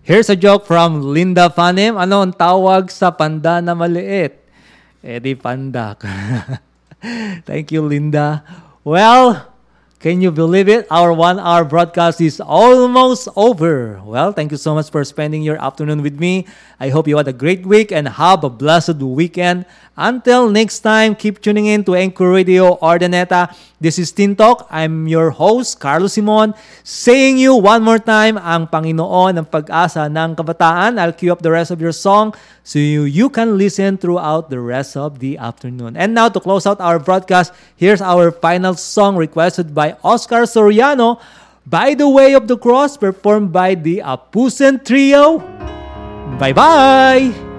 Here's a joke from Linda Fanem. Ano ang tawag sa panda na maliit? Di panda. Thank you, Linda. Well, can you believe it? Our 1-hour broadcast is almost over. Well, thank you so much for spending your afternoon with me. I hope you had a great week and have a blessed weekend. Until next time, keep tuning in to Anchor Radio Ordaneta. This is Teen Talk. I'm your host, Carlos Simon, saying you one more time, ang Panginoon ang pag-asa ng kabataan. I'll cue up the rest of your song so you can listen throughout the rest of the afternoon. And now, to close out our broadcast, here's our final song requested by Oscar Soriano, By the Way of the Cross, performed by the Apusen Trio. Bye-bye!